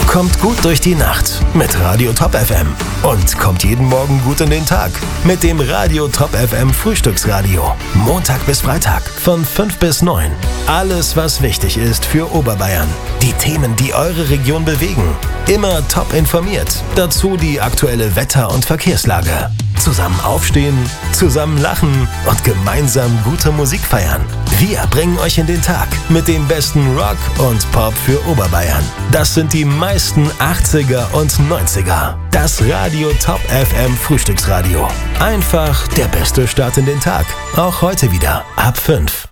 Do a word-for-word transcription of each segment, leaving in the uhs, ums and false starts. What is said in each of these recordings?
Kommt gut durch die Nacht mit Radio Top F M und kommt jeden Morgen gut in den Tag mit dem Radio Top F M Frühstücksradio. Montag bis Freitag von fünf bis neun. Alles, was wichtig ist für Oberbayern. Die Themen, die eure Region bewegen. Immer top informiert. Dazu die aktuelle Wetter- und Verkehrslage. Zusammen aufstehen, zusammen lachen und gemeinsam gute Musik feiern. Wir bringen euch in den Tag mit dem besten Rock und Pop für Oberbayern. Das sind die meisten achtziger und neunziger. Das Radio Top F M Frühstücksradio. Einfach der beste Start in den Tag. Auch heute wieder ab fünf.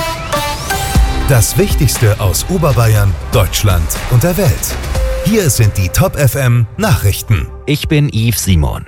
Das Wichtigste aus Oberbayern, Deutschland und der Welt. Hier sind die Top F M Nachrichten. Ich bin Yves Simon.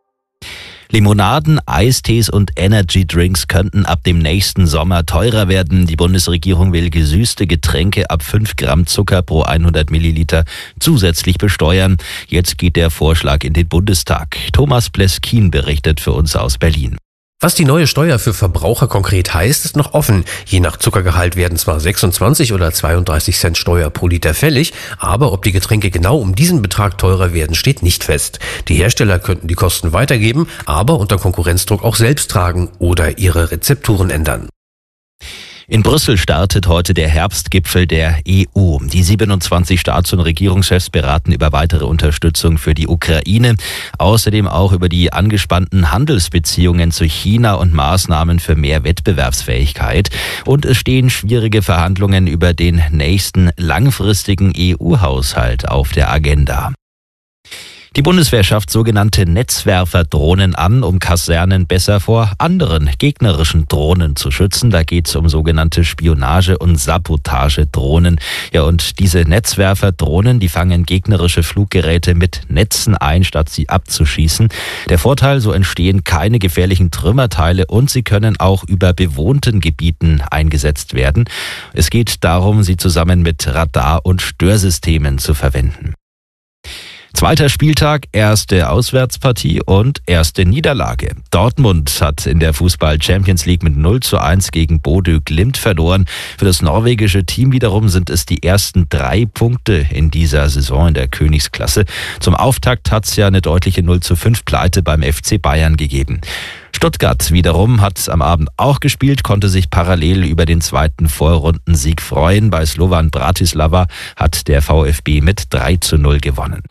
Limonaden, Eistees und Energy-Drinks könnten ab dem nächsten Sommer teurer werden. Die Bundesregierung will gesüßte Getränke ab fünf Gramm Zucker pro hundert Milliliter zusätzlich besteuern. Jetzt geht der Vorschlag in den Bundestag. Thomas Pleskin berichtet für uns aus Berlin. Was die neue Steuer für Verbraucher konkret heißt, ist noch offen. Je nach Zuckergehalt werden zwar sechsundzwanzig oder zweiunddreißig Cent Steuer pro Liter fällig, aber ob die Getränke genau um diesen Betrag teurer werden, steht nicht fest. Die Hersteller könnten die Kosten weitergeben, aber unter Konkurrenzdruck auch selbst tragen oder ihre Rezepturen ändern. In Brüssel startet heute der Herbstgipfel der E U. Die siebenundzwanzig Staats- und Regierungschefs beraten über weitere Unterstützung für die Ukraine, außerdem auch über die angespannten Handelsbeziehungen zu China und Maßnahmen für mehr Wettbewerbsfähigkeit. Und es stehen schwierige Verhandlungen über den nächsten langfristigen E U-Haushalt auf der Agenda. Die Bundeswehr schafft sogenannte Netzwerferdrohnen an, um Kasernen besser vor anderen gegnerischen Drohnen zu schützen. Da geht es um sogenannte Spionage- und Sabotagedrohnen. Ja, und diese Netzwerferdrohnen, die fangen gegnerische Fluggeräte mit Netzen ein, statt sie abzuschießen. Der Vorteil, so entstehen keine gefährlichen Trümmerteile und sie können auch über bewohnten Gebieten eingesetzt werden. Es geht darum, sie zusammen mit Radar- und Störsystemen zu verwenden. Zweiter Spieltag, erste Auswärtspartie und erste Niederlage. Dortmund hat in der Fußball-Champions League mit null zu eins gegen Bodø Glimt verloren. Für das norwegische Team wiederum sind es die ersten drei Punkte in dieser Saison in der Königsklasse. Zum Auftakt hat es ja eine deutliche null zu fünf Pleite beim F C Bayern gegeben. Stuttgart wiederum hat am Abend auch gespielt, konnte sich parallel über den zweiten Vorrundensieg freuen. Bei Slovan Bratislava hat der VfB mit drei zu null gewonnen.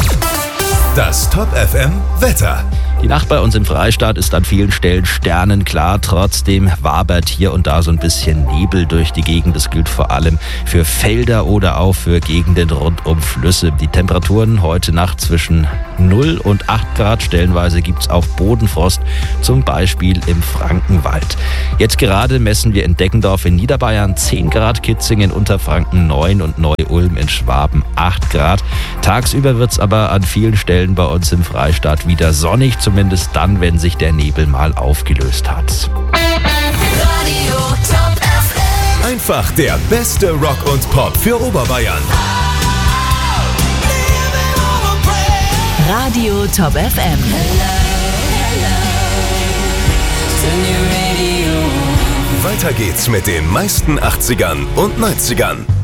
Das Top F M Wetter. Die Nacht bei uns im Freistaat ist an vielen Stellen sternenklar. Trotzdem wabert hier und da so ein bisschen Nebel durch die Gegend. Das gilt vor allem für Felder oder auch für Gegenden rund um Flüsse. Die Temperaturen heute Nacht zwischen null und acht Grad. Stellenweise gibt es auch Bodenfrost, zum Beispiel im Frankenwald. Jetzt gerade messen wir in Deggendorf in Niederbayern zehn Grad, Kitzingen, Unterfranken neun und Neu-Ulm in Schwaben acht Grad. Tagsüber wird es aber an vielen Stellen bei uns im Freistaat wieder sonnig. Zumindest dann, wenn sich der Nebel mal aufgelöst hat. Radio Top F M. Einfach der beste Rock und Pop für Oberbayern. Radio Top F M. Weiter geht's mit den meisten achtzigern und neunzigern.